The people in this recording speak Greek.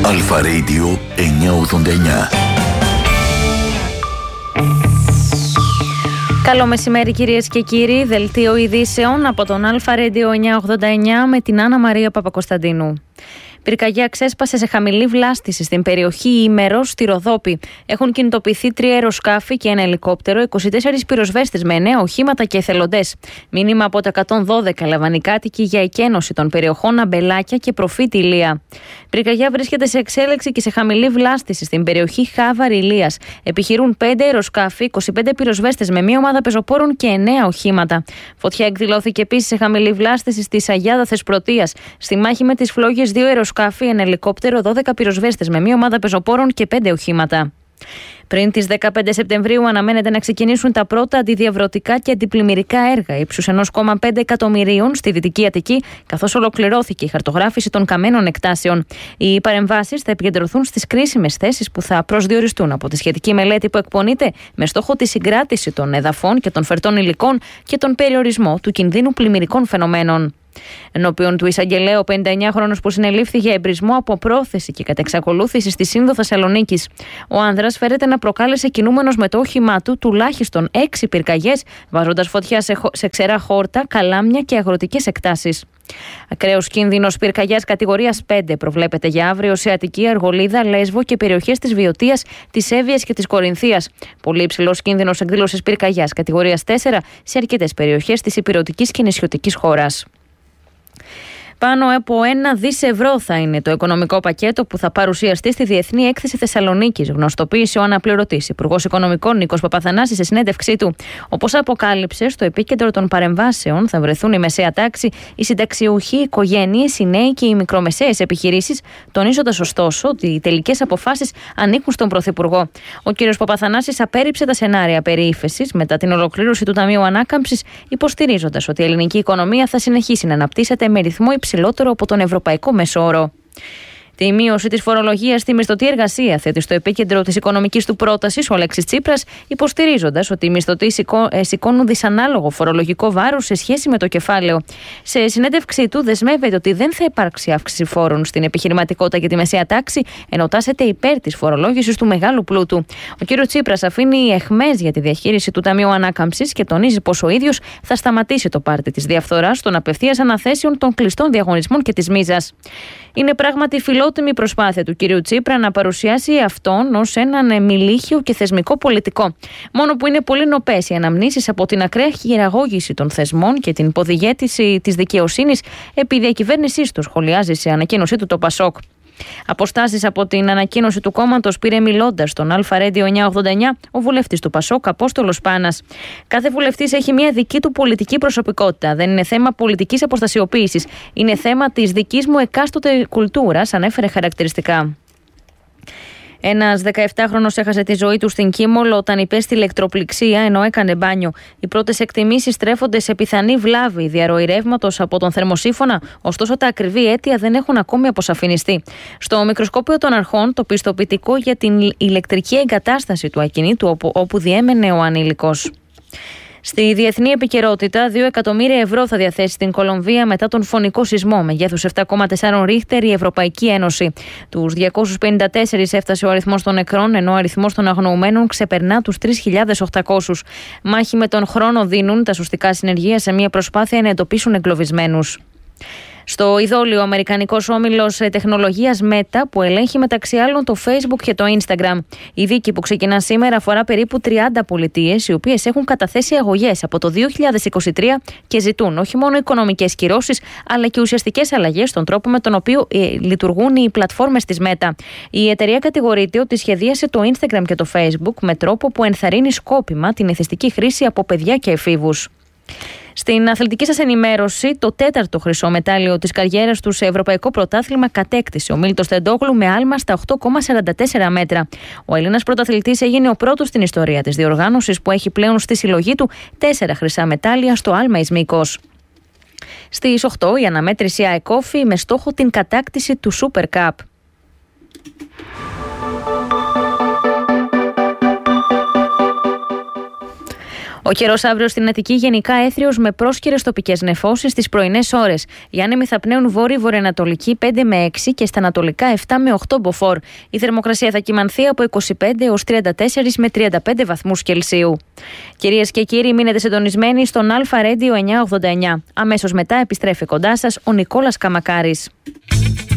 Αλφα Radio 989. Καλό μεσημέρι κυρίες και κύριοι, δελτίο ειδήσεων από τον Αλφα Radio 989 με την Άννα Μαρία Παπακοσταντίνου. Πυρκαγιά ξέσπασε σε χαμηλή βλάστηση στην περιοχή Ήμερος στη Ροδόπη. Έχουν κινητοποιηθεί 3 αεροσκάφη και ένα ελικόπτερο, 24 πυροσβέστες με 9 οχήματα και εθελοντές. Μήνυμα από τα 112 λαμβάνει οι κάτοικοι για εκένωση των περιοχών Αμπελάκια και Προφήτη Ηλία. Πυρκαγιά βρίσκεται σε εξέλιξη και σε χαμηλή βλάστηση στην περιοχή Χάβαρη Ηλίας. Επιχειρούν 5 αεροσκάφη, 25 πυροσβέστες με 1 ομάδα πεζοπόρων και 9 οχήματα. Φωτιά εκδηλώθηκε επίσης σε χαμηλή βλάστηση στη Σαγιάδα Θεσπρωτείας. Στη μάχη με τις φλόγες 2 αεροσκάφη, ένα ελικόπτερο, 12 πυροσβέστες με 1 ομάδα πεζοπόρων και 5 οχήματα. Πριν τις 15 Σεπτεμβρίου αναμένεται να ξεκινήσουν τα πρώτα αντιδιαβρωτικά και αντιπλημμυρικά έργα ύψους 1,5 εκατομμυρίων στη Δυτική Αττική, καθώς ολοκληρώθηκε η χαρτογράφηση των καμένων εκτάσεων. Οι παρεμβάσεις θα επικεντρωθούν στις κρίσιμες θέσεις που θα προσδιοριστούν από τη σχετική μελέτη που εκπονείται με στόχο τη συγκράτηση των εδαφών και των φερτών υλικών και τον περιορισμό του κινδύνου πλημμυρικών φαινομένων. Ενώπιον του εισαγγελέα, ο 59χρονος που συνελήφθη για εμπρισμό από πρόθεση και κατά εξακολούθηση στη Σύνδο Θεσσαλονίκης. Ο άνδρας φέρεται να προκάλεσε κινούμενος με το όχημά του τουλάχιστον 6 πυρκαγιές, βάζοντας φωτιά σε ξερά χόρτα, καλάμια και αγροτικές εκτάσεις. Ακραίος κίνδυνος πυρκαγιάς κατηγορίας 5 προβλέπεται για αύριο σε Αττική, Αργολίδα, Λέσβο και περιοχές της Βιωτίας, της Εύβοιας και της Κορινθίας. Πολύ υψηλός κίνδυνος εκδήλωσης πυρκαγιάς κατηγορίας 4 σε αρκετές περιοχές της ηπειρωτικής και νησιωτικής χώρας. Πάνω από 1 δις ευρώ θα είναι το οικονομικό πακέτο που θα παρουσιαστεί στη Διεθνή Έκθεση Θεσσαλονίκης, γνωστοποίησε ο αναπληρωτής Υπουργός Οικονομικών Νίκος Παπαθανάσης σε συνέντευξή του. Όπως αποκάλυψε, στο επίκεντρο των παρεμβάσεων θα βρεθούν η μεσαία τάξη, οι συνταξιούχοι, οι οικογένειες, οι νέοι και οι μικρομεσαίες επιχειρήσεις, τονίζοντας ωστόσο ότι οι τελικές αποφάσεις ανήκουν στον Πρωθυπουργό. Ο κ. Παπαθανάσης απέρριψε τα σενάρια περί ύφεσης μετά την ολοκλήρωση του Ταμείου Ανάκαμψης, υποστηρίζοντας ότι η ελληνική οικονομία θα συνεχίσει να αναπτύσσεται με ρυθμό υψηλότερο από τον ευρωπαϊκό μέσο-όρο. Τη μείωση της φορολογίας στη μισθωτή εργασία θέτει στο επίκεντρο της οικονομικής του πρότασης ο Αλέξης Τσίπρας, υποστηρίζοντας ότι οι μισθωτοί σηκώνουν δυσανάλογο φορολογικό βάρος σε σχέση με το κεφάλαιο. Σε συνέντευξή του δεσμεύεται ότι δεν θα υπάρξει αύξηση φόρων στην επιχειρηματικότητα και τη μεσαία τάξη, ενώ τάσεται υπέρ της φορολόγησης του μεγάλου πλούτου. Ο κ. Τσίπρας αφήνει αιχμές για τη διαχείριση του Ταμείου Ανάκαμψης και τονίζει πως ο ίδιος θα σταματήσει το πάρτι της διαφθοράς των απευθείας αναθέσεων των κλειστών διαγωνισμών και της μίζας. Είναι πράγματι φιλότιμη προσπάθεια του κυρίου Τσίπρα να παρουσιάσει αυτόν ως έναν μιλίχιο και θεσμικό πολιτικό. Μόνο που είναι πολύ νοπές οι αναμνήσεις από την ακραία χειραγώγηση των θεσμών και την υποδιαίτηση της δικαιοσύνης επί διακυβέρνησής του, σχολιάζει σε ανακοίνωσή του το Πασόκ. Αποστάσεις από την ανακοίνωση του κόμματος πήρε μιλώντας στον Αλφα Radio 989 ο βουλευτής του Πασόκ, Απόστολος Πάνας. Κάθε βουλευτής έχει μια δική του πολιτική προσωπικότητα. Δεν είναι θέμα πολιτικής αποστασιοποίησης. Είναι θέμα της δικής μου εκάστοτε κουλτούρας, ανέφερε χαρακτηριστικά. Ένας 17χρονος έχασε τη ζωή του στην Κίμολο όταν υπέστη ηλεκτροπληξία ενώ έκανε μπάνιο. Οι πρώτες εκτιμήσεις στρέφονται σε πιθανή βλάβη διαρροή ρεύματος από τον θερμοσύφωνα, ωστόσο τα ακριβή αίτια δεν έχουν ακόμη αποσαφινιστεί. Στο μικροσκόπιο των αρχών, το πιστοποιητικό για την ηλεκτρική εγκατάσταση του ακινήτου όπου διέμενε ο ανήλικος. Στη διεθνή επικαιρότητα, 2 εκατομμύρια ευρώ θα διαθέσει στην Κολομβία μετά τον φωνικό σεισμό μεγέθους 7,4 ρίχτερ η Ευρωπαϊκή Ένωση. Τους 254 έφτασε ο αριθμός των νεκρών, ενώ ο αριθμός των αγνοουμένων ξεπερνά τους 3.800. Μάχη με τον χρόνο δίνουν τα σωστικά συνεργεία σε μια προσπάθεια να εντοπίσουν εγκλωβισμένους. Στο ειδόλιο, ο αμερικανικός όμιλος τεχνολογίας Meta, που ελέγχει μεταξύ άλλων το Facebook και το Instagram. Η δίκη που ξεκινά σήμερα αφορά περίπου 30 πολιτείες, οι οποίες έχουν καταθέσει αγωγές από το 2023 και ζητούν όχι μόνο οικονομικές κυρώσεις, αλλά και ουσιαστικές αλλαγές στον τρόπο με τον οποίο λειτουργούν οι πλατφόρμες της Meta. Η εταιρεία κατηγορείται ότι σχεδίασε το Instagram και το Facebook με τρόπο που ενθαρρύνει σκόπιμα την εθιστική χρήση από παιδιά και εφήβους. Στην αθλητική σας ενημέρωση, το 4ο χρυσό μετάλλιο της καριέρας του σε ευρωπαϊκό πρωτάθλημα κατέκτησε ο Μίλτος Τεντόγλου με άλμα στα 8,44 μέτρα. Ο Έλληνας πρωταθλητής έγινε ο πρώτος στην ιστορία της διοργάνωσης που έχει πλέον στη συλλογή του 4 χρυσά μετάλλια στο άλμα εις μήκος. Στις 8 η αναμέτρηση ΑΕΚΟΦΗ με στόχο την κατάκτηση του Super Cup. Ο καιρός αύριο στην Αττική γενικά έθριος με πρόσκαιρες τοπικές νεφώσεις τις πρωινές ώρες. Οι άνεμοι θα πνέουν βόρειο-βορειοανατολική 5 με 6 και στα ανατολικά 7 με 8 μποφόρ. Η θερμοκρασία θα κυμανθεί από 25 έως 34 με 35 βαθμούς Κελσίου. Κυρίες και κύριοι, μείνετε συντονισμένοι στον Αλφα Radio 989. Αμέσως μετά επιστρέφει κοντά σας ο Νικόλας Καμακάρης.